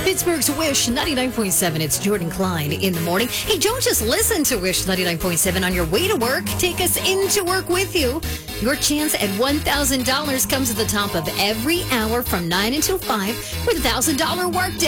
Pittsburgh's Wish 99.7. It's Jordan Klein in the morning. Hey, don't just listen to Wish 99.7 on your way to work. Take us into work with you. Your chance at $1,000 comes at the top of every hour from 9 until 5 with $1,000 workday.